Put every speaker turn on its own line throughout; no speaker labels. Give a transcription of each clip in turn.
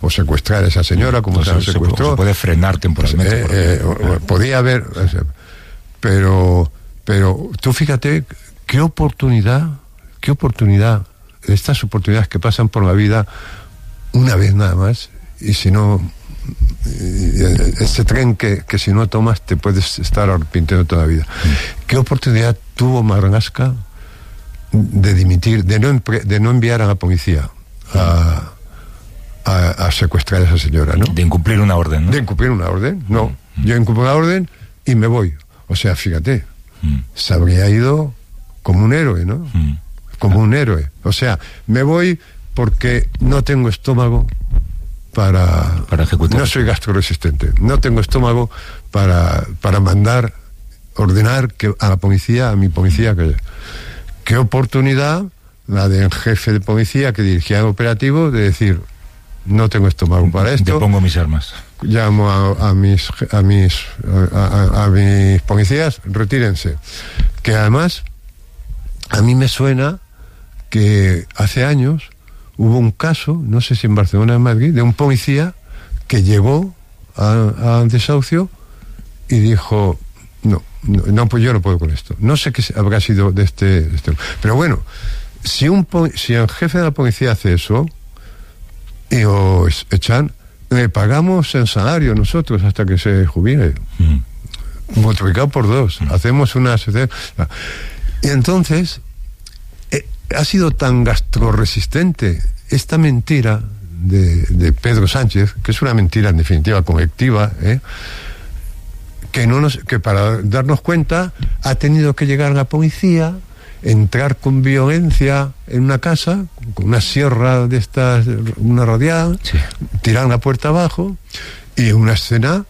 o secuestrar a esa señora, como se la secuestró.
Se puede frenar temporalmente.
Podía haber... Pero tú fíjate qué oportunidad, estas oportunidades que pasan por la vida una vez nada más, y si no, ese tren que si no tomas te puedes estar arrepintiendo toda la vida. ¿Qué oportunidad tuvo Marlaska de dimitir, de no enviar a la policía a secuestrar a esa señora, ¿no?
De incumplir una orden, ¿no?
De incumplir una orden, no. Yo incumplo la orden y me voy. O sea, fíjate, se habría ido como un héroe, ¿no? Como un héroe. O sea, me voy porque no tengo estómago para ejecutar. No soy gastroresistente. No tengo estómago para ordenar a la policía, a mi policía, qué oportunidad la del jefe de policía que dirigía el operativo de decir, no tengo estómago para esto.
Te pongo mis armas.
Llamo a mis policías, retírense. Que además, a mí me suena que hace años hubo un caso, no sé si en Barcelona o en Madrid, de un policía que llegó a desahucio y dijo, no, pues yo no puedo con esto. No sé qué habrá sido de este. Pero bueno, si el jefe de la policía hace eso y os echan, le pagamos el salario nosotros hasta que se jubile, multiplicado por 2, hacemos una sociedad. Y entonces ha sido tan gastroresistente esta mentira de Pedro Sánchez, que es una mentira en definitiva colectiva, que para darnos cuenta ha tenido que llegar la policía, entrar con violencia en una casa con una sierra de estas, una radial, tirar la puerta abajo, y una escena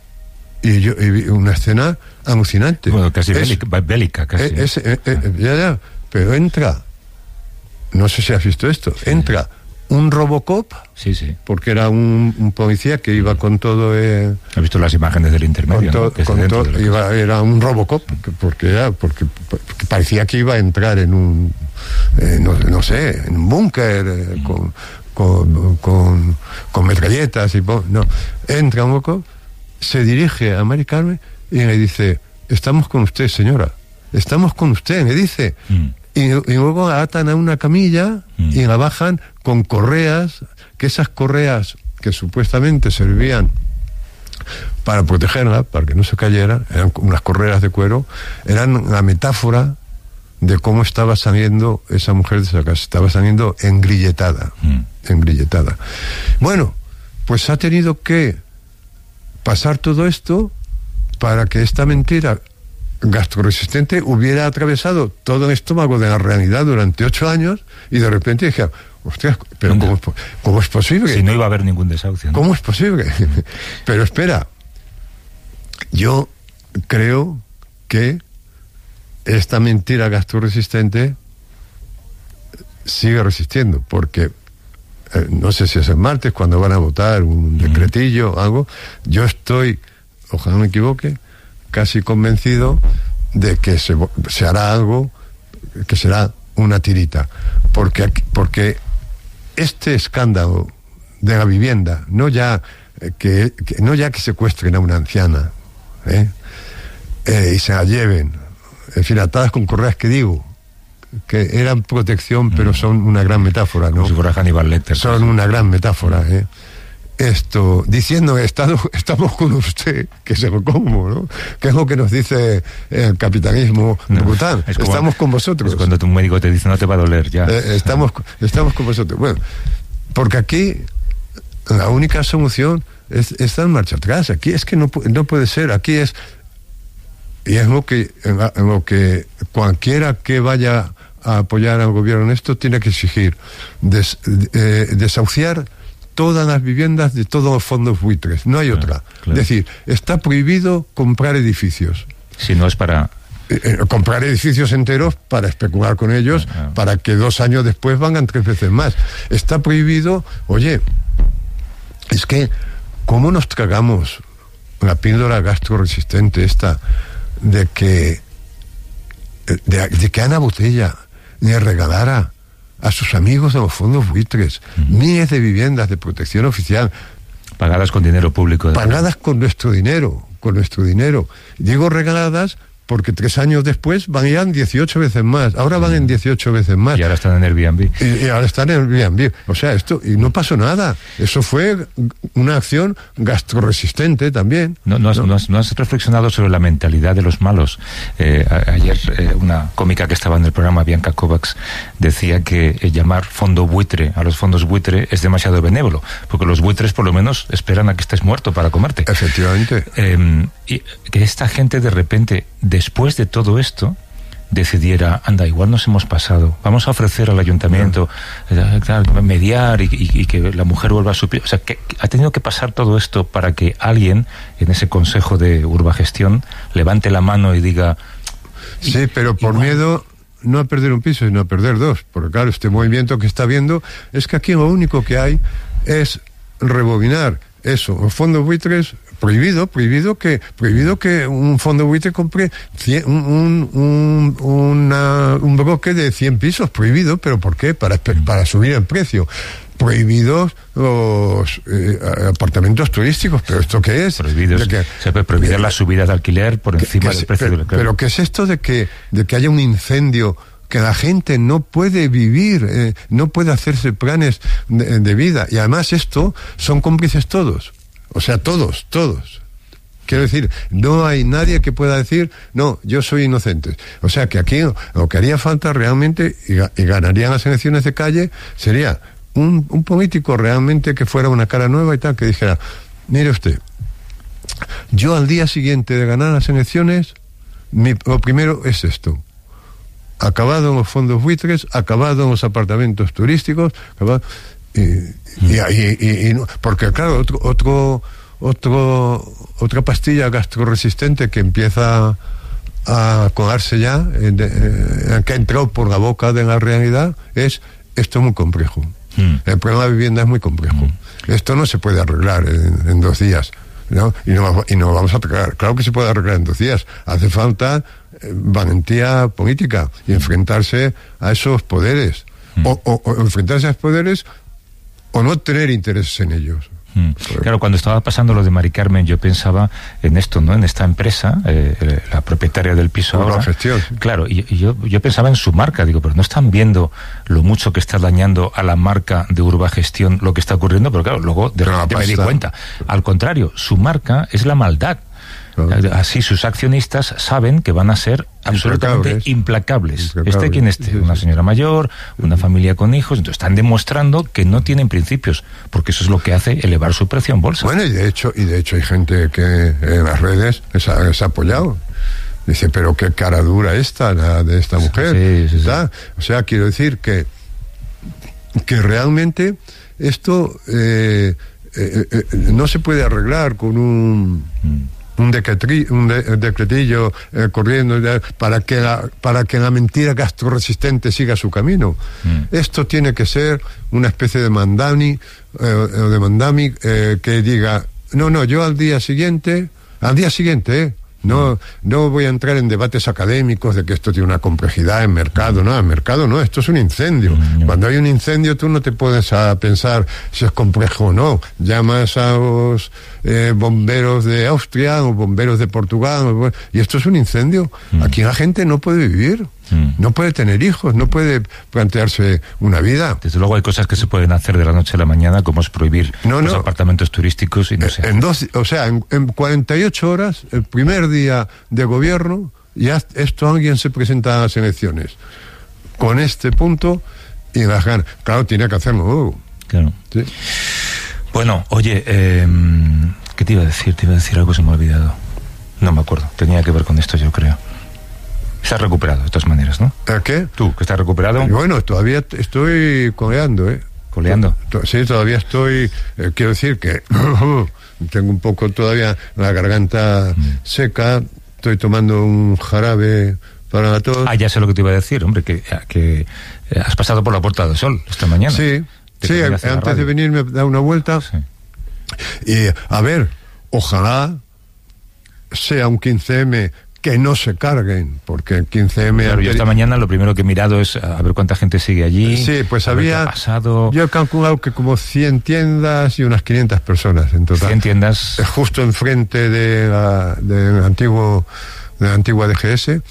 alucinante.
Bueno, casi bélica casi.
Pero entra, no sé si has visto esto, entra un Robocop, porque era un policía que iba con todo... He
visto las imágenes del intermedio,
era un Robocop, porque parecía que iba a entrar en un no sé, en un búnker con metralletas y no, entra un Robocop, se dirige a Mari Carmen y le dice, estamos con usted, señora, estamos con usted, me dice. Y luego la atan a una camilla y la bajan con correas, que esas correas que supuestamente servían para protegerla, para que no se cayera, eran unas correas de cuero, eran la metáfora de cómo estaba saliendo esa mujer de esa casa. Estaba saliendo engrilletada. Bueno, pues ha tenido que pasar todo esto para que esta mentira gastroresistente hubiera atravesado todo el estómago de la realidad durante 8 años, y de repente dije, hostia, pero ¿cómo es posible?
Si no iba a haber ningún desahucio, ¿no?
¿Cómo es posible? Pero espera, yo creo que esta mentira gastroresistente sigue resistiendo, porque no sé si es el martes cuando van a votar un decretillo o algo. Yo estoy, ojalá no me equivoque, casi convencido de que se hará algo que será una tirita, porque este escándalo de la vivienda, no ya que secuestren a una anciana y se la lleven, en fin, atadas con correas, que digo que eran protección, pero son una gran metáfora, ¿no?
Como si fuera Hannibal Lecter.
Son una gran metáfora, Esto, diciendo estamos con usted, que se lo como, ¿no? Que es lo que nos dice el capitalismo brutal. Estamos con vosotros.
Es cuando tu médico te dice, no te va a doler ya.
Estamos con vosotros. Bueno, porque aquí la única solución es dar marcha atrás. Aquí es que no puede ser. Aquí es... Y es lo que cualquiera que vaya a apoyar al gobierno en esto tiene que exigir. Desahuciar todas las viviendas de todos los fondos buitres. No hay otra. Claro. Es decir, está prohibido comprar edificios.
Si no es para...
comprar edificios enteros para especular con ellos, para que 2 años después valgan 3 veces más. Está prohibido... Oye, es que ¿cómo nos tragamos la píldora gastroresistente esta de que Ana Botella le regalara a sus amigos de los fondos buitres miles de viviendas de protección oficial,
Pagadas con dinero público.
Pagadas con nuestro dinero. Digo regaladas porque 3 años después van ya en 18 veces más. Ahora van en 18 veces más.
Y ahora están en Airbnb.
Y ahora están en Airbnb. O sea, esto, y no pasó nada. Eso fue una acción gastroresistente también.
¿No has reflexionado sobre la mentalidad de los malos? Ayer una cómica que estaba en el programa, Bianca Kovacs, decía que llamar fondo buitre a los fondos buitre es demasiado benévolo, porque los buitres por lo menos esperan a que estés muerto para comerte.
Efectivamente.
Y que esta gente de repente, después de todo esto, decidiera, anda, igual nos hemos pasado, vamos a ofrecer al ayuntamiento mediar y que la mujer vuelva a su pie. O sea, que ha tenido que pasar todo esto para que alguien en ese consejo de urbagestión levante la mano y diga...
Sí, pero por miedo no a perder un piso, sino a perder 2, porque claro, este movimiento que está viendo es que aquí lo único que hay es rebobinar eso, los fondos buitres. Prohibido que un fondo buitre compre un bloque de 100 pisos, prohibido, ¿pero por qué? Para subir el precio. Prohibidos los apartamentos turísticos, ¿pero esto qué es?
Se puede prohibir las subidas de alquiler por encima del precio del alquiler.
Pero ¿qué es esto de que haya un incendio? Que la gente no puede vivir, no puede hacerse planes de vida, y además esto son cómplices todos. O sea, todos. Quiero decir, no hay nadie que pueda decir, no, yo soy inocente. O sea, que aquí lo que haría falta realmente, y ganarían las elecciones de calle, sería un político realmente que fuera una cara nueva y tal, que dijera, mire usted, yo al día siguiente de ganar las elecciones, lo primero es esto. Acabado en los fondos buitres, acabado en los apartamentos turísticos, acabado... Y porque claro, otra pastilla gastroresistente que empieza a colarse ya, que ha entrado por la boca de la realidad, es esto es muy complejo. El problema de la vivienda es muy complejo. Esto no se puede arreglar en 2 días, ¿no? Y no vamos a arreglar. Claro que se puede arreglar en 2 días. Hace falta valentía política y enfrentarse a esos poderes. O enfrentarse a esos poderes o no tener intereses en ellos.
Claro, cuando estaba pasando lo de Mari Carmen, yo pensaba en esto, ¿no? En esta empresa, la propietaria del piso ahora.
Urbagestión.
Claro, y yo pensaba en su marca, digo, pero no están viendo lo mucho que está dañando a la marca de Urbagestión lo que está ocurriendo, pero claro, luego de repente me di cuenta. Al contrario, su marca es la maldad. Así sus accionistas saben que van a ser absolutamente implacables. Esté quien esté, una señora mayor, una familia con hijos, entonces están demostrando que no tienen principios, porque eso es lo que hace elevar su precio en bolsa.
Bueno, y de hecho hay gente que en las redes les ha apoyado. Dice, pero qué cara dura la de esta mujer. Sí. O sea, quiero decir que realmente esto no se puede arreglar con un decretillo corriendo para que la mentira gastroresistente siga su camino. Esto tiene que ser una especie de mandami que diga, no, yo al día siguiente, no voy a entrar en debates académicos de que esto tiene una complejidad en mercado. No, en mercado no, esto es un incendio. Cuando hay un incendio tú no te puedes pensar si es complejo o no. Llamas a los bomberos de Austria o bomberos de Portugal, y esto es un incendio. Aquí la gente no puede vivir. No puede tener hijos, no puede plantearse una vida.
Desde luego hay cosas que se pueden hacer de la noche a la mañana, como es prohibir los apartamentos turísticos y no sé.
En 48 horas, el primer día de gobierno, ya alguien se presenta a las elecciones con este punto y las ganas. Claro, tiene que hacerlo.
Claro.
¿Sí?
Bueno, oye, ¿qué te iba a decir? Te iba a decir algo, se me ha olvidado. No me acuerdo, tenía que ver con esto, yo creo. Estás recuperado, de todas maneras, ¿no?
¿Qué?
¿Tú, que estás recuperado?
Bueno, todavía estoy coleando,
¿Coleando?
Sí, todavía estoy... quiero decir que tengo un poco todavía la garganta seca, estoy tomando un jarabe para la tos.
Ya sé lo que te iba a decir, hombre, que has pasado por la Puerta del Sol esta mañana.
Sí, antes de venir me he dado una vuelta. Sí. Y, a ver, ojalá sea un 15M que no se carguen, porque el 15M...
Claro, yo esta mañana lo primero que he mirado es a ver cuánta gente sigue allí.
Sí, pues había...
Pasado.
Yo he calculado que como 100 tiendas y unas 500 personas en total.
100 tiendas.
Justo enfrente de la antigua DGS,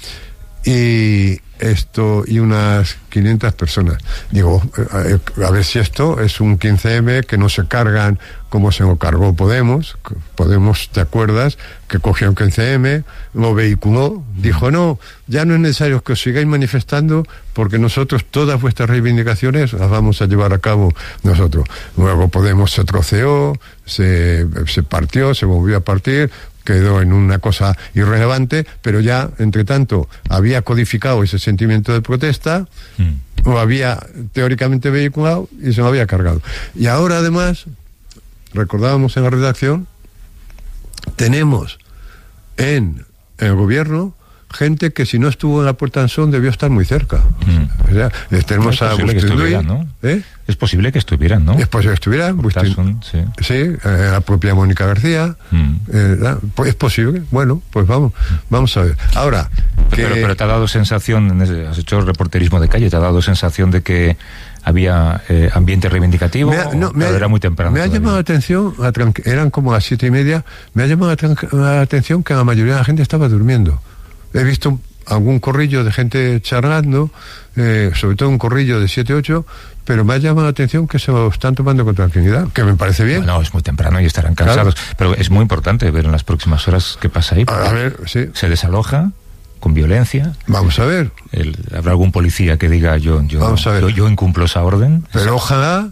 y unas 500 personas. Digo, a ver si esto es un 15M que no se cargan como se lo cargó Podemos. Podemos, ¿te acuerdas? Que cogió un 15M, lo vehiculó, dijo, no, ya no es necesario que os sigáis manifestando porque nosotros todas vuestras reivindicaciones las vamos a llevar a cabo nosotros. Luego Podemos se troceó, se partió, se volvió a partir, quedó en una cosa irrelevante, pero ya, entre tanto, había codificado ese sentimiento de protesta, lo había teóricamente vehiculado y se lo había cargado. Y ahora, además, recordábamos en la redacción, tenemos en el gobierno gente que si no estuvo en la Puerta Ansón debió estar muy cerca. O sea, tenemos a Agustín Luis,
¿no? Es posible que estuvieran, ¿no?
Es posible que estuvieran. Sí, la propia Mónica García. Pues es posible. Bueno, pues vamos a ver. Ahora,
pero te ha dado sensación, has hecho reporterismo de calle, te ha dado sensación de que había ambiente reivindicativo. Era muy temprano.
Me ha llamado la atención, eran como las 7:30, me ha llamado la atención que la mayoría de la gente estaba durmiendo. He visto algún corrillo de gente charlando, sobre todo un corrillo de 7-8, pero me ha llamado la atención que se lo están tomando con tranquilidad, que me parece bien.
No, es muy temprano y estarán cansados, claro. Pero es muy importante ver en las próximas horas qué pasa ahí.
A ver, sí.
Se desaloja con violencia.
Vamos a ver.
Habrá algún policía que diga yo incumplo esa orden.
Pero ojalá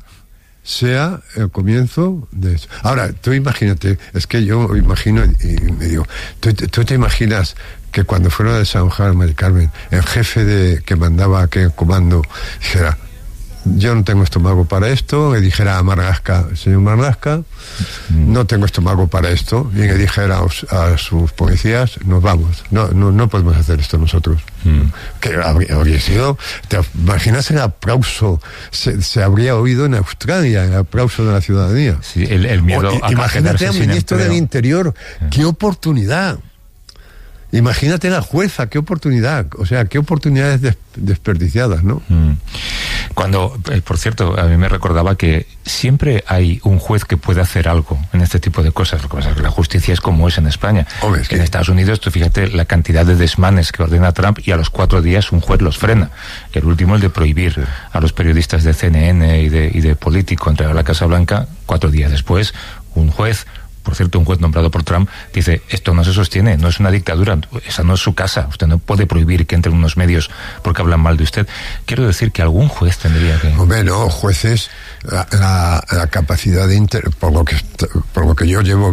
sea el comienzo de eso. Ahora, tú imagínate, es que yo imagino y me digo, tú te imaginas que cuando fueron a desalojar a Mari Carmen, el jefe que mandaba aquel comando dijera, yo no tengo estómago para esto, le dijera a Marlaska, señor Marlaska, no tengo estómago para esto, y le dijera a sus policías, nos vamos, no podemos hacer esto nosotros. Que habría sido, ¿te imaginas el aplauso? Se habría oído en Australia, el aplauso de la ciudadanía.
Sí, el miedo a
imagínate al ministro del Interior, qué oportunidad. Imagínate la jueza, qué oportunidad, o sea, qué oportunidades desperdiciadas, ¿no?
Cuando, por cierto, a mí me recordaba que siempre hay un juez que puede hacer algo en este tipo de cosas. Lo que pasa es que la justicia es como es en España.
Hombre,
en Estados Unidos, tú fíjate la cantidad de desmanes que ordena Trump y a los 4 días un juez los frena. El último, el de prohibir a los periodistas de CNN y de Político entrar a la Casa Blanca, 4 días después, un juez... Por cierto, un juez nombrado por Trump dice, esto no se sostiene, no es una dictadura, esa no es su casa, usted no puede prohibir que entren unos medios porque hablan mal de usted. Quiero decir que algún juez tendría que...
Hombre, no, jueces, la capacidad de... por lo que yo llevo...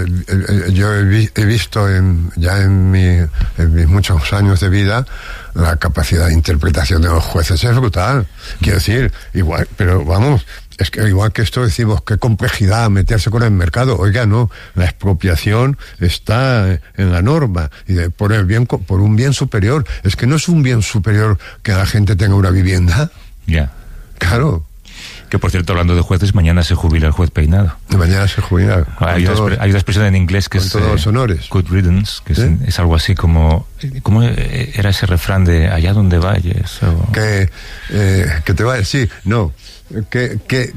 yo he visto ya en mis muchos años de vida, la capacidad de interpretación de los jueces es brutal. Quiero decir, igual, pero vamos... Es que igual que esto decimos, qué complejidad meterse con el mercado. Oiga, no, la expropiación está en la norma y por un bien superior. Es que no es un bien superior que la gente tenga una vivienda.
Ya.
Claro.
Que por cierto, hablando de jueces, mañana se jubila el juez Peinado.
Mañana se jubila.
Hay una expresión en inglés que es...
todos los honores.
Good riddance, que es algo así como... ¿Cómo era ese refrán de allá donde vayas? O...
Que te vayas, sí, no... Que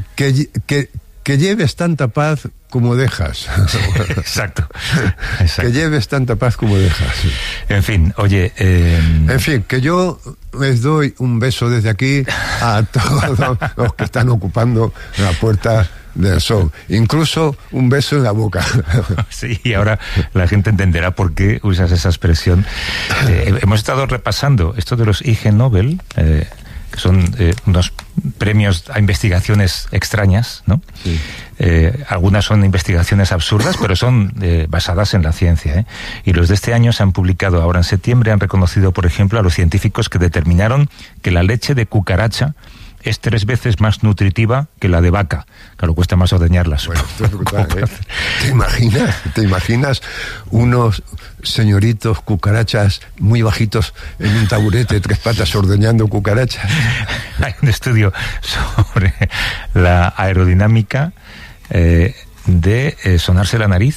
lleves tanta paz como dejas.
Exacto.
Que lleves tanta paz como dejas.
En fin, oye...
En fin, que yo les doy un beso desde aquí a todos los que están ocupando la Puerta del Sol. Incluso un beso en la boca.
Sí, y ahora la gente entenderá por qué usas esa expresión. Hemos estado repasando esto de los IG Nobel... que son unos premios a investigaciones extrañas, ¿no?
Sí.
Algunas son investigaciones absurdas, pero son basadas en la ciencia, ¿eh? Y los de este año se han publicado ahora en septiembre, han reconocido, por ejemplo, a los científicos que determinaron que la leche de cucaracha es 3 veces más nutritiva que la de vaca. Claro, cuesta más ordeñarla.
Bueno, esto es brutal, ¿eh? ¿Te imaginas unos señoritos cucarachas muy bajitos en un taburete, 3 patas, ordeñando cucarachas?
Hay un estudio sobre la aerodinámica de sonarse la nariz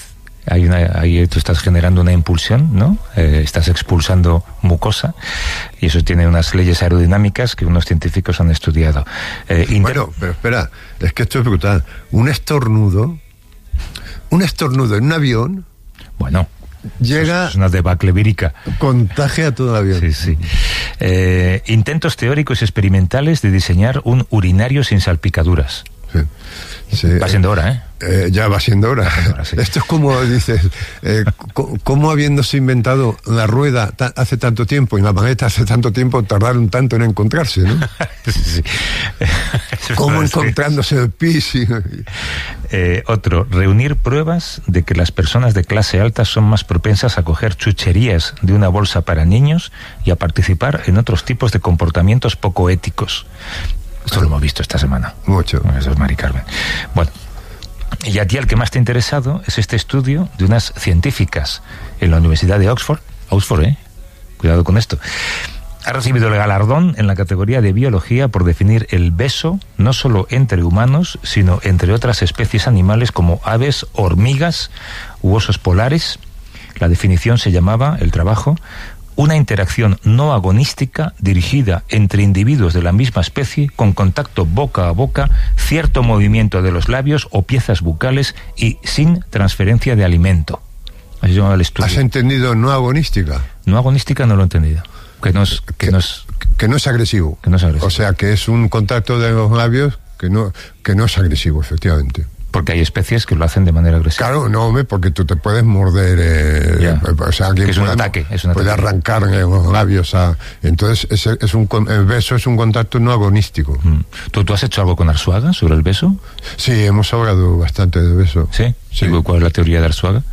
Ahí tú estás generando una impulsión, ¿no? Estás expulsando mucosa y eso tiene unas leyes aerodinámicas que unos científicos han estudiado.
Bueno, pero espera, es que esto es brutal. Un estornudo en un avión...
Bueno...
Llega...
Es una debacle vírica.
Contagia a todo el avión.
Sí, sí. Intentos teóricos y experimentales de diseñar un urinario sin salpicaduras.
Sí. Sí,
va siendo hora,
ya va siendo hora. Sí. Esto es como dices, ¿cómo habiéndose inventado la rueda hace tanto tiempo y la maleta hace tanto tiempo tardaron tanto en encontrarse, ¿no? Sí. ¿Cómo encontrándose el pis?
Otro, reunir pruebas de que las personas de clase alta son más propensas a coger chucherías de una bolsa para niños y a participar en otros tipos de comportamientos poco éticos. Esto lo hemos visto esta semana.
Mucho.
Eso es Mari Carmen. Bueno, y a ti el que más te ha interesado es este estudio de unas científicas en la Universidad de Oxford, cuidado con esto. Ha recibido el galardón en la categoría de biología por definir el beso no solo entre humanos, sino entre otras especies animales como aves, hormigas u osos polares. La definición se llamaba, el trabajo, una interacción no agonística dirigida entre individuos de la misma especie con contacto boca a boca, cierto movimiento de los labios o piezas bucales y sin transferencia de alimento. Así se llama el estudio.
¿Has entendido no agonística?
No agonística no lo he entendido. Que no es
agresivo.
Que no es agresivo.
O sea, que es un contacto de los labios que no es agresivo, efectivamente.
Porque hay especies que lo hacen de manera agresiva.
Claro, no, hombre, porque tú te puedes morder, o sea,
que es un ataque.
Puede arrancar los labios entonces el beso es un contacto no agonístico.
¿Tú has hecho algo con Arzuaga sobre el beso?
Sí, hemos hablado bastante de beso.
¿Sí? ¿Cuál es la teoría de Arzuaga?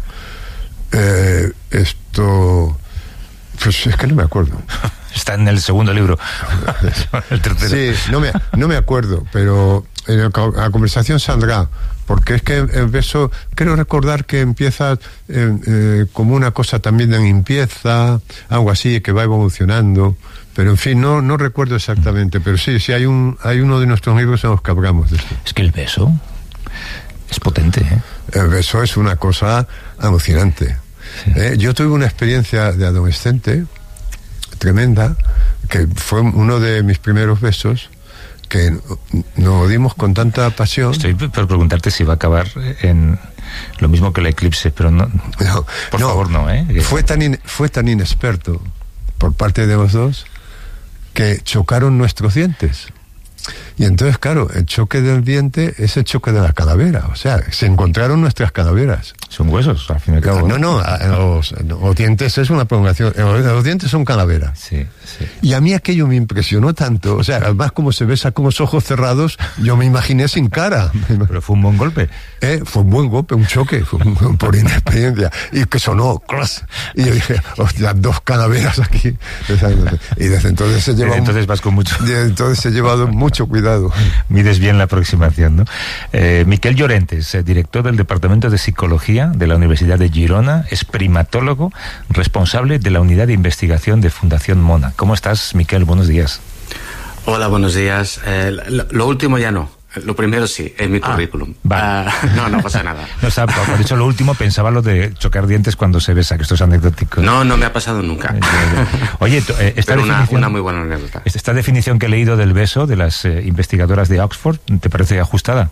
Esto... Pues es que no me acuerdo.
Está en el segundo libro. El tercero.
Sí, no me acuerdo, pero en la conversación saldrá. Porque es que el beso, creo recordar que empieza como una cosa también de limpieza, algo así, que va evolucionando. Pero en fin, no recuerdo exactamente. Pero sí, hay uno de nuestros libros en los que hablamos de esto.
Es que el beso es potente, ¿eh?
El beso es una cosa alucinante. Sí. Yo tuve una experiencia de adolescente tremenda, que fue uno de mis primeros besos, que nos dimos con tanta pasión.
Estoy por preguntarte si va a acabar en lo mismo que el eclipse, pero no, por favor no, ¿eh?
Fue tan inexperto por parte de los dos que chocaron nuestros dientes. Y entonces, claro, el choque del diente es el choque de la calavera. O sea, se encontraron nuestras calaveras.
Son huesos, al fin y al cabo.
Los dientes es una prolongación. Los dientes son calaveras.
Sí.
Y a mí aquello me impresionó tanto. O sea, además, como se besa con los ojos cerrados, yo me imaginé sin cara.
Pero fue un buen golpe.
Fue un buen golpe, un choque, por inexperiencia. Y que sonó, ¡clas! Y yo dije, hostia, dos calaveras aquí. Y desde entonces se lleva...
Entonces vas con mucho...
Desde entonces he llevado mucho cuidado.
Mides bien la aproximación, ¿no? Miquel Llorentes, director del Departamento de Psicología de la Universidad de Girona, es primatólogo, responsable de la Unidad de Investigación de Fundación Mona. ¿Cómo estás, Miquel? Buenos días.
Hola, buenos días. Lo último ya no. Lo primero sí, en mi currículum.
Vale.
No pasa nada.
Por dicho lo último, pensaba lo de chocar dientes cuando se besa, que esto es anecdótico.
No me ha pasado nunca.
Oye, esta
pero
definición,
una muy buena anécdota.
Esta definición que he leído del beso de las investigadoras de Oxford, ¿te parece ajustada?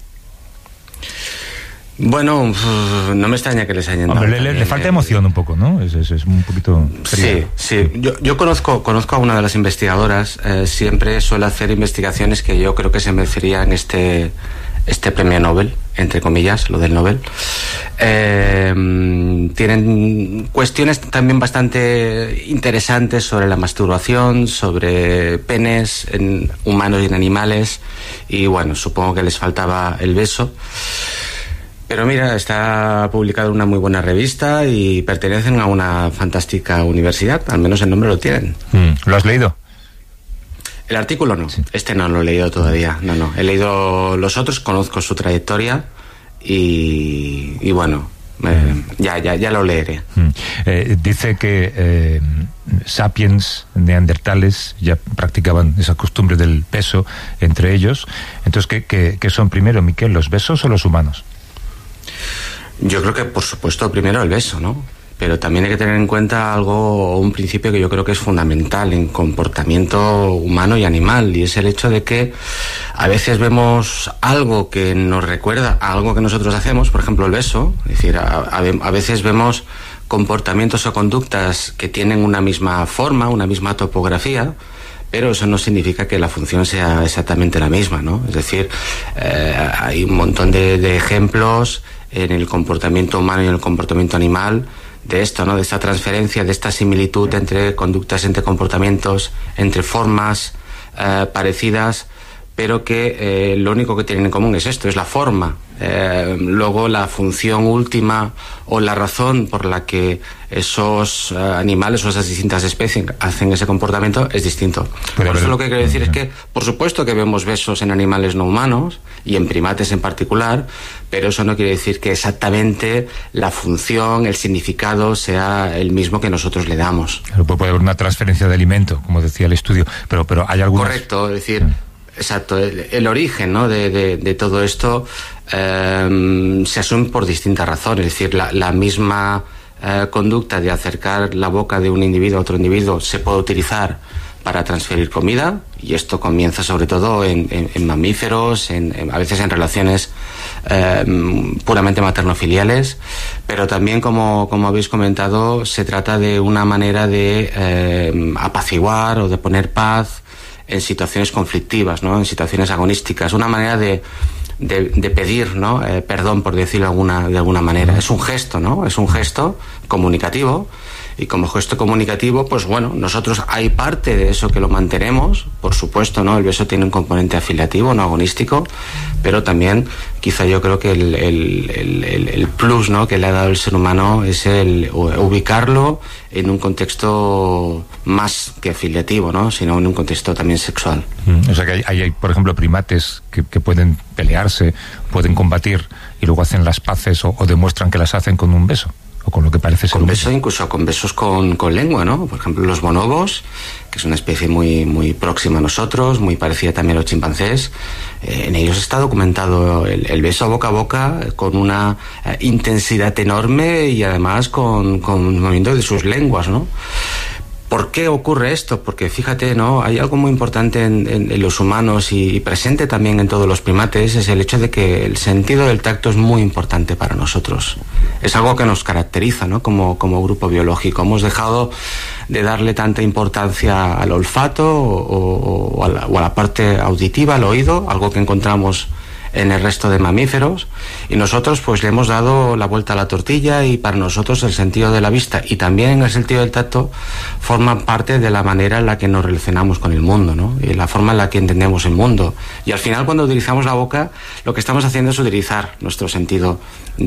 Bueno, no me extraña que les hayan dado.
Hombre, le falta emoción un poco, ¿no? Es un poquito frío.
Sí. Yo conozco a una de las investigadoras. Siempre suele hacer investigaciones que yo creo que se merecerían este premio Nobel, entre comillas, lo del Nobel. Tienen cuestiones también bastante interesantes sobre la masturbación, sobre penes en humanos y en animales. Y bueno, supongo que les faltaba el beso. Pero mira, está publicado en una muy buena revista y pertenecen a una fantástica universidad, al menos el nombre lo tienen.
¿Lo has leído?
El artículo no,
sí.
Este no lo he leído todavía, no. He leído los otros, conozco su trayectoria y bueno, ya lo leeré.
Dice que sapiens, neandertales, ya practicaban esa costumbre del beso entre ellos. Entonces, ¿qué son primero, Miquel, los besos o los humanos?
Yo creo que, por supuesto, primero el beso, ¿no? Pero también hay que tener en cuenta un principio que yo creo que es fundamental en comportamiento humano y animal, y es el hecho de que a veces vemos algo que nos recuerda a algo que nosotros hacemos, por ejemplo el beso, es decir, a veces vemos comportamientos o conductas que tienen una misma forma, una misma topografía, pero eso no significa que la función sea exactamente la misma, ¿no? Es decir, hay un montón de ejemplos en el comportamiento humano y en el comportamiento animal de esto, ¿no? De esta transferencia, de esta similitud entre conductas, entre comportamientos, entre formas parecidas, pero que lo único que tienen en común es esto, es la forma. Luego la función última o la razón por la que esos animales o esas distintas especies hacen ese comportamiento es distinto. Por eso lo que quiero decir es que, por supuesto que vemos besos en animales no humanos y en primates en particular, pero eso no quiere decir que exactamente la función, el significado sea el mismo que nosotros le damos.
Claro, puede haber una transferencia de alimento, como decía el estudio, pero hay algunas...
Correcto, es decir... Exacto, el origen, ¿no? de todo esto se asume por distintas razones, es decir, la misma conducta de acercar la boca de un individuo a otro individuo se puede utilizar para transferir comida, y esto comienza sobre todo en mamíferos, a veces en relaciones puramente materno-filiales, pero también, como habéis comentado, se trata de una manera de apaciguar o de poner paz en situaciones conflictivas, ¿no? En situaciones agonísticas, una manera de pedir, ¿no? Perdón, por decirlo de alguna manera. Es un gesto, ¿no? Es un gesto comunicativo, y como gesto comunicativo, pues bueno, nosotros hay parte de eso que lo mantenemos, por supuesto, ¿no? El beso tiene un componente afiliativo, no agonístico, pero también quizá yo creo que el plus, ¿no? Que le ha dado el ser humano es el ubicarlo en un contexto más que afiliativo, ¿no? Sino en un contexto también sexual.
O sea que hay por ejemplo, primates que pueden pelearse, pueden combatir y luego hacen las paces o demuestran que las hacen con un beso, o con lo que parece ser
con
un
beso, incluso con besos con lengua, ¿no? Por ejemplo, los bonobos, que es una especie muy, muy próxima a nosotros, muy parecida también a los chimpancés, en ellos está documentado el beso boca a boca con una intensidad enorme y además con movimiento de sus lenguas, ¿no? ¿Por qué ocurre esto? Porque fíjate, ¿no? Hay algo muy importante en los humanos y presente también en todos los primates, es el hecho de que el sentido del tacto es muy importante para nosotros. Es algo que nos caracteriza, ¿no? Como grupo biológico. Hemos dejado de darle tanta importancia al olfato o a la parte auditiva, al oído, algo que encontramos en el resto de mamíferos, y nosotros pues le hemos dado la vuelta a la tortilla, y para nosotros el sentido de la vista y también el sentido del tacto forman parte de la manera en la que nos relacionamos con el mundo, ¿no? Y la forma en la que entendemos el mundo, y al final cuando utilizamos la boca lo que estamos haciendo es utilizar nuestro sentido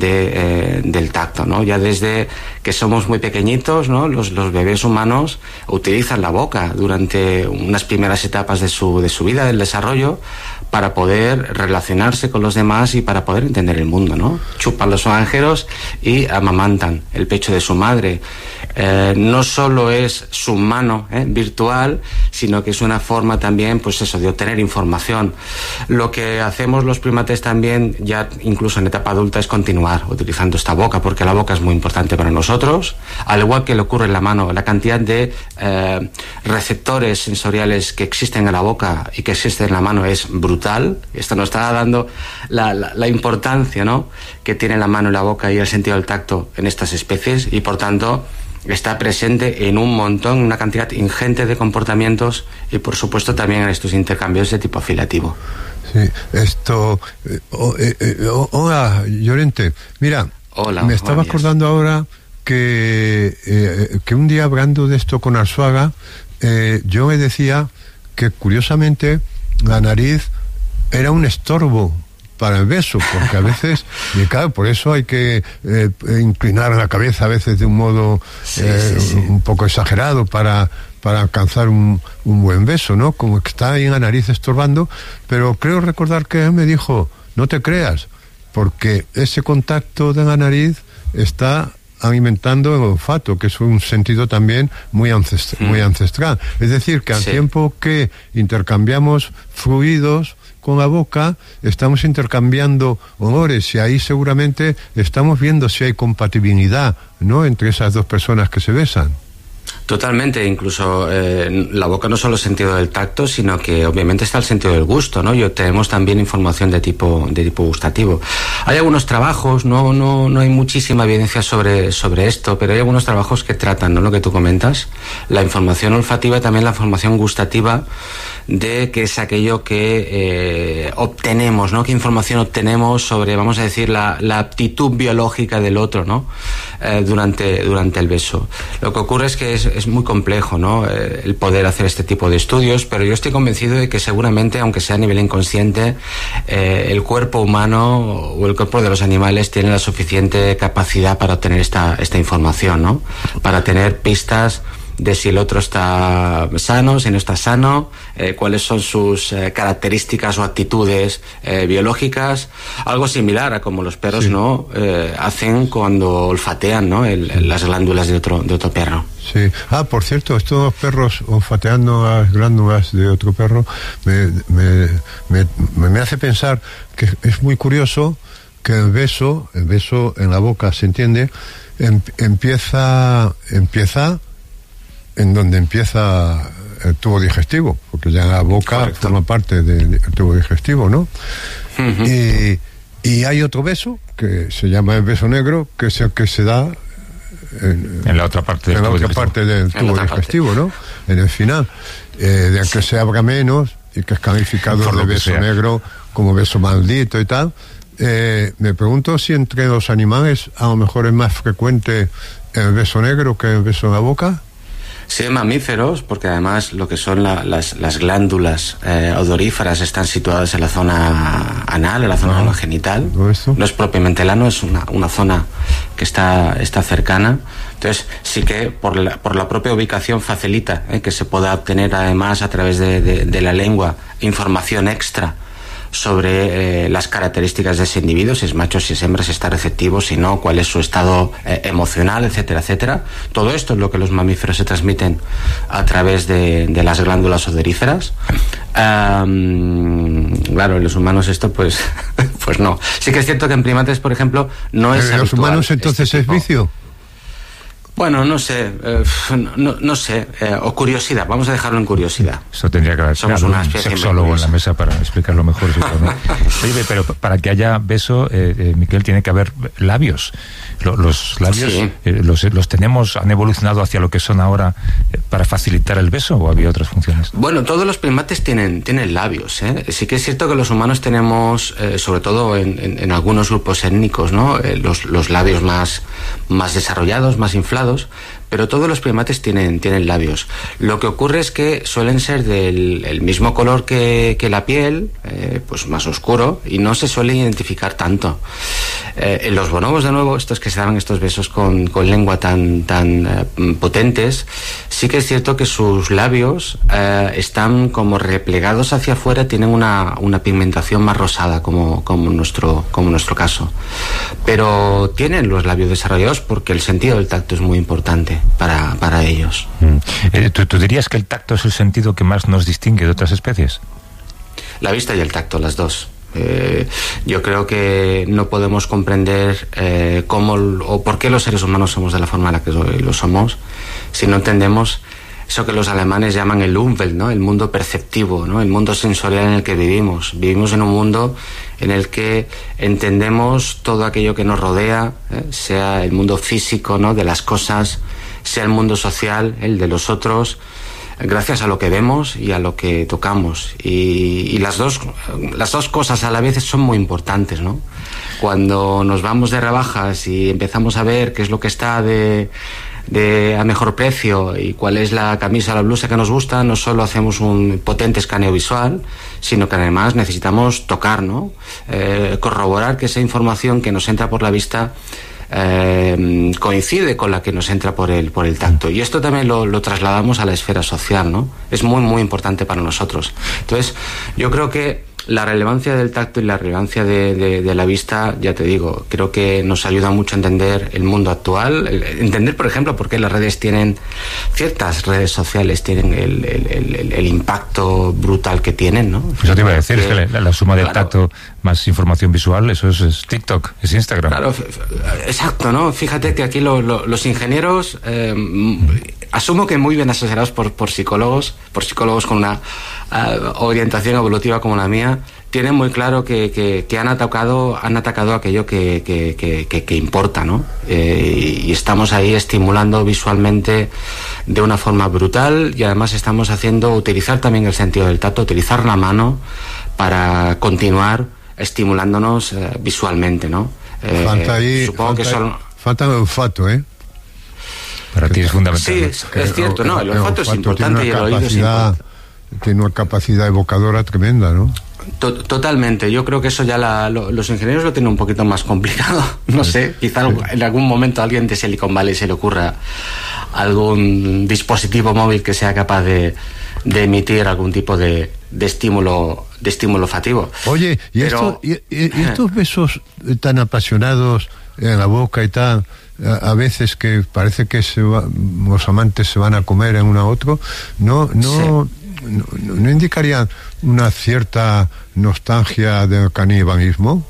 del tacto, ¿no? Ya desde que somos muy pequeñitos, ¿no? Los bebés humanos utilizan la boca durante unas primeras etapas de su vida, del desarrollo, para poder relacionarse con los demás y para poder entender el mundo, ¿no? Chupan los oranjeros y amamantan el pecho de su madre. No solo es su mano virtual, sino que es una forma también, pues eso, de obtener información. Lo que hacemos los primates también, ya incluso en etapa adulta, es continuar utilizando esta boca, porque la boca es muy importante para nosotros, al igual que le ocurre en la mano. La cantidad de receptores sensoriales que existen en la boca y que existen en la mano es brutal. Esto nos está dando la importancia, ¿no?, que tiene la mano y la boca y el sentido del tacto en estas especies, y por tanto está presente en un montón, una cantidad ingente de comportamientos, y por supuesto también en estos intercambios de tipo afiliativo.
Sí, esto... hola, Llorente. Mira,
hola,
me estaba acordando ahora que un día hablando de esto con Arzuaga, yo me decía que curiosamente la nariz era un estorbo para el beso, porque a veces, y claro, por eso hay que inclinar la cabeza a veces de un modo un poco exagerado para alcanzar un buen beso, ¿no? Como que está ahí en la nariz estorbando, pero creo recordar que él me dijo, no te creas, porque ese contacto de la nariz está alimentando el olfato, que es un sentido también muy ancestral. Es decir, que al tiempo que intercambiamos fluidos con la boca, estamos intercambiando olores, y ahí seguramente estamos viendo si hay compatibilidad, ¿no?, entre esas dos personas que se besan.
Totalmente, incluso la boca no solo es el sentido del tacto, sino que obviamente está el sentido del gusto, ¿no? Tenemos también información de tipo gustativo. Hay algunos trabajos, no hay muchísima evidencia sobre esto, pero hay algunos trabajos que tratan, ¿no?, lo que tú comentas, la información olfativa y también la información gustativa, de qué es aquello que obtenemos, ¿no? Qué información obtenemos sobre, vamos a decir, la aptitud biológica del otro, ¿no? Durante el beso. Lo que ocurre es que es muy complejo, ¿no?, el poder hacer este tipo de estudios, pero yo estoy convencido de que seguramente, aunque sea a nivel inconsciente, el cuerpo humano o el cuerpo de los animales tiene la suficiente capacidad para obtener esta información, ¿no?, para tener pistas de si el otro está sano, si no está sano, cuáles son sus características o actitudes biológicas, algo similar a como los perros, sí, ¿no?, hacen cuando olfatean, ¿no?, las glándulas de otro perro.
Sí. Por cierto, estos perros olfateando las glándulas de otro perro me hace pensar que es muy curioso que el beso en la boca, se entiende, empieza en donde empieza el tubo digestivo, porque ya la boca, correcto, forma parte del tubo digestivo, ¿no? Uh-huh. Y hay otro beso que se llama el beso negro, que es el que se da en la otra parte del tubo digestivo, ¿no?, en el final, del que se abra menos y que es calificado de beso negro como beso maldito y tal. Me pregunto si entre los animales a lo mejor es más frecuente el beso negro que el beso en la boca.
Sí, mamíferos, porque además lo que son las glándulas odoríferas están situadas en la zona anal, en la zona genital. No es propiamente el ano, es una zona que está cercana. Entonces sí que por la propia ubicación facilita que se pueda obtener además a través de la lengua información extra sobre las características de ese individuo, si es macho, si es hembra, si está receptivo, si no, cuál es su estado emocional, etcétera, etcétera. Todo esto es lo que los mamíferos se transmiten a través de las glándulas odoríferas. Claro, en los humanos esto pues no. Sí que es cierto que en primates, por ejemplo, no es habitual.
¿En los humanos entonces es vicio?
Bueno, no sé, o curiosidad, vamos a dejarlo en curiosidad.
Eso tendría que haber un sexólogo en la mesa para explicarlo mejor. ¿No? Oye, pero para que haya beso, Miquel, tiene que haber labios. Los labios, sí, los tenemos, han evolucionado hacia lo que son ahora para facilitar el beso, ¿o había otras funciones?
Bueno, todos los primates tienen labios, ¿eh? Sí que es cierto que los humanos tenemos, sobre todo en algunos grupos étnicos, ¿no?, los labios más desarrollados, más inflados, pero todos los primates tienen labios. Lo que ocurre es que suelen ser del mismo color que la piel, pues más oscuro, y no se suele identificar tanto. En los bonobos, de nuevo, estos que se dan estos besos con lengua tan potentes, sí que es cierto que sus labios están como replegados hacia afuera, tienen una pigmentación más rosada, como nuestro caso. Pero tienen los labios desarrollados porque el sentido del tacto es muy importante para ellos.
¿Tú dirías que el tacto es el sentido que más nos distingue de otras especies?
La vista y el tacto, las dos. Yo creo que no podemos comprender cómo o por qué los seres humanos somos de la forma en la que lo somos si no entendemos eso que los alemanes llaman el Umwelt, ¿no?, el mundo perceptivo, ¿no?, el mundo sensorial en el que vivimos. Vivimos en un mundo en el que entendemos todo aquello que nos rodea, sea el mundo físico, ¿no?, de las cosas, sea el mundo social, el de los otros, gracias a lo que vemos y a lo que tocamos. Y las dos cosas a la vez son muy importantes, ¿no? Cuando nos vamos de rebajas y empezamos a ver qué es lo que está a mejor precio y cuál es la camisa o la blusa que nos gusta, no solo hacemos un potente escaneo visual, sino que además necesitamos tocar, ¿no? Corroborar que esa información que nos entra por la vista coincide con la que nos entra por el tacto, y esto también lo trasladamos a la esfera social, ¿no? Es muy muy importante para nosotros. Entonces yo creo que la relevancia del tacto y la relevancia de la vista, ya te digo, creo que nos ayuda mucho a entender el mundo actual, entender, por ejemplo, por qué las redes tienen, ciertas redes sociales tienen el impacto brutal que tienen, ¿no?
Pues yo te iba a decir, es que la suma del tacto más información visual, eso es TikTok, es Instagram.
Claro, exacto, ¿no? Fíjate que aquí los ingenieros, asumo que muy bien asesorados por psicólogos con una orientación evolutiva como la mía, tienen muy claro que han atacado aquello que importa, ¿no? Y estamos ahí estimulando visualmente de una forma brutal, y además estamos utilizar también el sentido del tacto, utilizar la mano para continuar estimulándonos visualmente, ¿no?
Falta el olfato, ¿eh?
Para ti es fundamental.
Sí, es cierto, ¿no? El olfato es importante y el oído es importante.
Tiene una capacidad evocadora tremenda, ¿no?
Totalmente. Yo creo que eso ya los ingenieros lo tienen un poquito más complicado. No sé, quizá en algún momento a alguien de Silicon Valley se le ocurra algún dispositivo móvil que sea capaz de emitir algún tipo de estímulo olfativo.
Oye, estos besos tan apasionados en la boca y tal, a veces que parece que los amantes se van a comer en uno a otro, no indicarían una cierta nostalgia del canibalismo?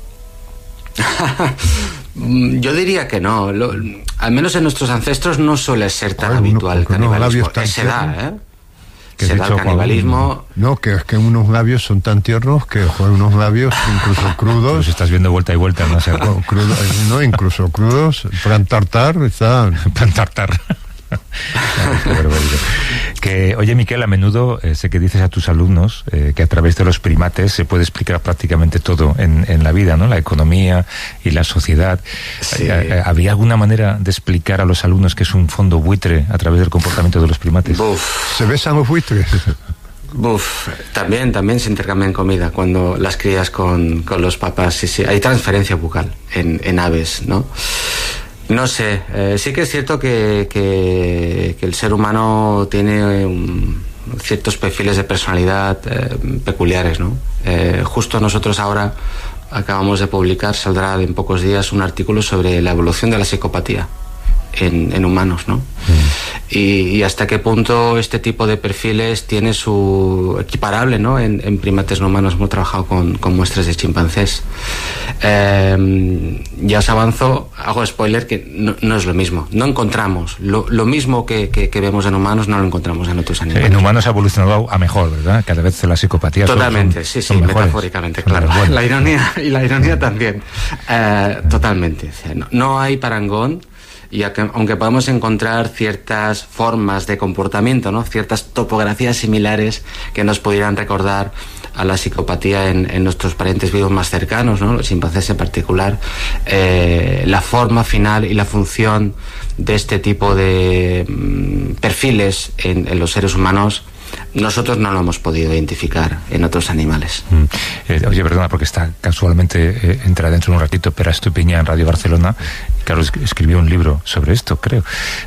Yo diría que no. Al menos en nuestros ancestros no suele ser tan habitual el canibalismo. Se da, ¿eh? Se da el canibalismo.
No, que es que unos labios son tan tiernos que unos labios incluso crudos.
Los estás viendo vuelta y vuelta, ¿no?
No, incluso crudos. Plan tartar, está.
Plan tartar. Que, oye, Miquel, a menudo sé que dices a tus alumnos que a través de los primates se puede explicar prácticamente todo en la vida, ¿no? La economía y la sociedad. Sí. ¿Había alguna manera de explicar a los alumnos que es un fondo buitre a través del comportamiento de los primates?
¿Se besan los buitres?
También se intercambian comida cuando las crías con los papás. Sí, hay transferencia bucal en aves, ¿no? No sé, sí que es cierto que el ser humano tiene ciertos perfiles de personalidad peculiares, ¿no? Justo nosotros ahora acabamos de publicar, saldrá en pocos días, un artículo sobre la evolución de la psicopatía en humanos, ¿no? Y hasta qué punto este tipo de perfiles tiene su equiparable, ¿no? En primates no humanos. Hemos trabajado con muestras de chimpancés. Ya os avanzo, hago spoiler, que no es lo mismo. No encontramos lo mismo que vemos en humanos, no lo encontramos en otros animales.
En humanos ha evolucionado a mejor, ¿verdad? Cada vez la psicopatía
totalmente, sí, metafóricamente, claro. Bueno. La ironía también. Totalmente. O sea, no hay parangón. Y aunque podemos encontrar ciertas formas de comportamiento, ¿no? Ciertas topografías similares que nos pudieran recordar a la psicopatía en nuestros parientes vivos más cercanos, ¿no? Los chimpancés en particular, la forma final y la función de este tipo de perfiles en los seres humanos, nosotros no lo hemos podido identificar en otros animales.
Oye, perdona, porque está casualmente entra dentro de un ratito Pera Estupiña en Radio Barcelona. Carlos escribió un libro sobre esto, creo,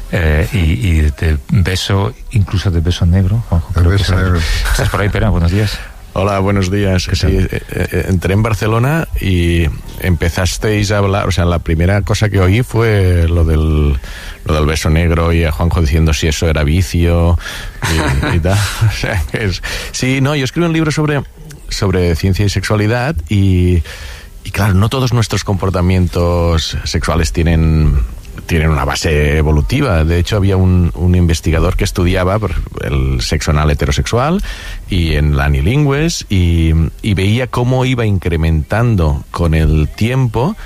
y de beso, incluso de beso negro. ¿Estás por ahí, Pera? Buenos días.
Hola, buenos días. Sí, entré en Barcelona y empezasteis a hablar, o sea, la primera cosa que oí fue lo del beso negro y a Juanjo diciendo si eso era vicio y tal. O sea, sí, no, yo escribo un libro sobre ciencia y sexualidad y claro, no todos nuestros comportamientos sexuales tienen una base evolutiva. De hecho, había un investigador que estudiaba el sexo anal heterosexual y en la anilingües y veía cómo iba incrementando con el tiempo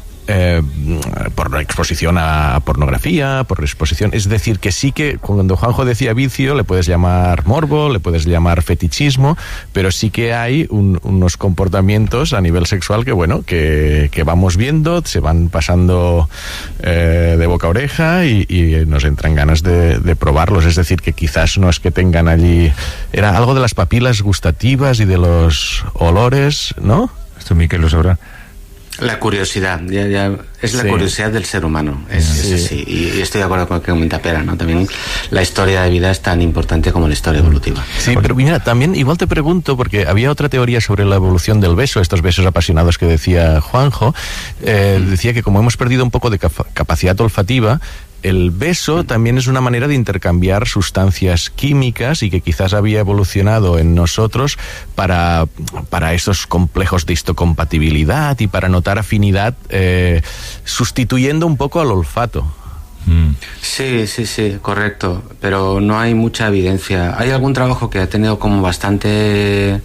por exposición a pornografía, por exposición. Es decir, que sí que cuando Juanjo decía vicio, le puedes llamar morbo, le puedes llamar fetichismo, pero sí que hay unos comportamientos a nivel sexual que, bueno, que vamos viendo, se van pasando de boca a oreja y nos entran ganas de probarlos. Es decir, que quizás no es que tengan allí... Era algo de las papilas gustativas y de los olores, ¿no?
Esto Miquel lo sabrá.
La curiosidad, es la curiosidad del ser humano, es así. Y estoy de acuerdo con lo que comenta Pere, ¿no? También la historia de vida es tan importante como la historia evolutiva.
Sí, pero mira, también igual te pregunto, porque había otra teoría sobre la evolución del beso, estos besos apasionados que decía Juanjo, decía que como hemos perdido un poco de capacidad olfativa, el beso también es una manera de intercambiar sustancias químicas y que quizás había evolucionado en nosotros para esos complejos de histocompatibilidad y para notar afinidad, sustituyendo un poco al olfato.
Sí, correcto, pero no hay mucha evidencia. Hay algún trabajo que ha tenido como bastante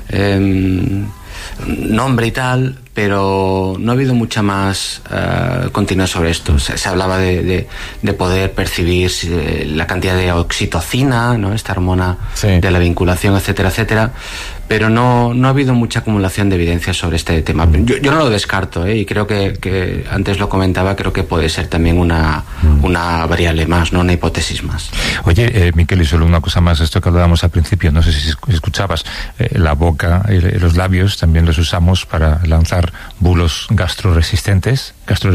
nombre y tal, pero no ha habido mucha más continua sobre esto. Se hablaba de poder percibir la cantidad de oxitocina, ¿no? Esta hormona de la vinculación, etcétera, etcétera, pero no ha habido mucha acumulación de evidencia sobre este tema. Yo no lo descarto, y creo que antes lo comentaba, creo que puede ser también una variable más, ¿no? Una hipótesis más.
Oye, Miquel, y solo una cosa más, esto que hablábamos al principio, no sé si escuchabas, la boca y los labios también los usamos para lanzar bulos gastroresistentes.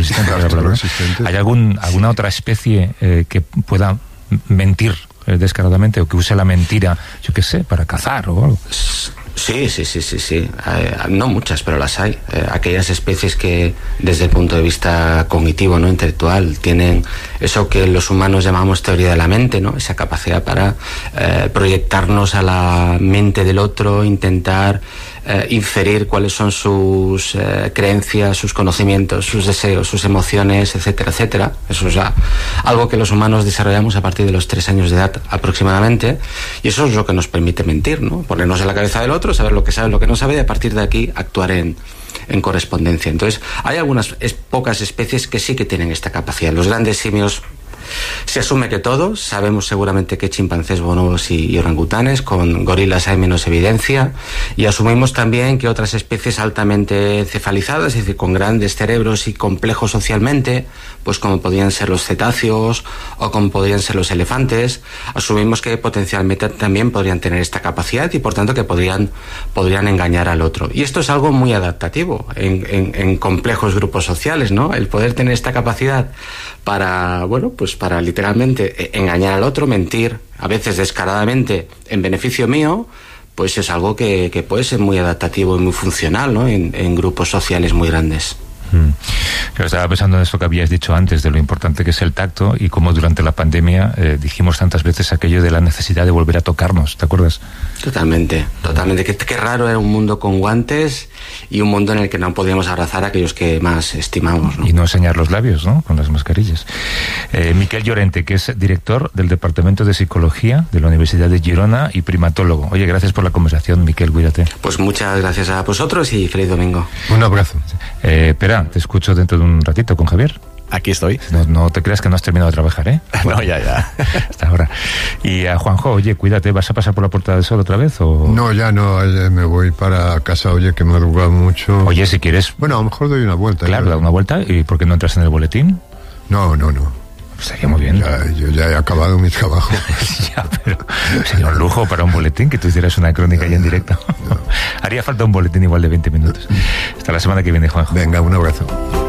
¿Hay alguna otra especie que pueda mentir descaradamente o que use la mentira, yo qué sé, para cazar o algo?
Sí. No muchas, pero las hay. Aquellas especies que desde el punto de vista cognitivo, ¿no? Intelectual, tienen eso que los humanos llamamos teoría de la mente, ¿no? Esa capacidad para proyectarnos a la mente del otro, intentar inferir cuáles son sus creencias, sus conocimientos, sus deseos, sus emociones, etcétera, etcétera. Eso es algo que los humanos desarrollamos a partir de los 3 años de edad aproximadamente, y eso es lo que nos permite mentir, ¿no? Ponernos en la cabeza del otro, saber lo que sabe, lo que no sabe, y a partir de aquí actuar en correspondencia. Entonces, hay algunas pocas especies que sí que tienen esta capacidad. Los grandes simios se asume que todos, sabemos seguramente que chimpancés, bonobos y orangutanes, con gorilas hay menos evidencia, y asumimos también que otras especies altamente encefalizadas, es decir, con grandes cerebros y complejos socialmente, pues como podrían ser los cetáceos o como podrían ser los elefantes, asumimos que potencialmente también podrían tener esta capacidad y por tanto que podrían engañar al otro. Y esto es algo muy adaptativo en complejos grupos sociales, ¿no? El poder tener esta capacidad para literalmente engañar al otro, mentir, a veces descaradamente en beneficio mío, pues es algo que puede ser muy adaptativo y muy funcional, ¿no? En grupos sociales muy grandes.
Pero estaba pensando en eso que habías dicho antes, de lo importante que es el tacto, y cómo durante la pandemia dijimos tantas veces aquello de la necesidad de volver a tocarnos, ¿te acuerdas?
Totalmente. Qué raro era un mundo con guantes y un mundo en el que no podíamos abrazar a aquellos que más estimamos, ¿no?
Y no enseñar los labios, ¿no? Con las mascarillas. Miquel Llorente, que es director del Departamento de Psicología de la Universidad de Girona y primatólogo. Oye, gracias por la conversación, Miquel, cuídate.
Pues muchas gracias a vosotros y feliz domingo.
Un abrazo.
Espera, te escucho dentro de un ratito con Javier.
Aquí estoy.
No te creas que no has terminado de trabajar, ¿eh?
No, ya.
Hasta ahora. Y a Juanjo, oye, cuídate, ¿vas a pasar por la Puerta del Sol otra vez o...?
No, ya no, me voy para casa, oye, que me he madrugado mucho.
Oye, si quieres...
Bueno, a lo mejor doy una vuelta.
Claro, da una vuelta. ¿Y por qué no entras en el boletín?
No.
Estaría muy bien.
Yo ya he acabado mi trabajo.
Ya, pero sería un lujo para un boletín que tú hicieras una crónica ya en directo. Haría falta un boletín igual de 20 minutos. Hasta la semana que viene, Juanjo.
Venga, un abrazo.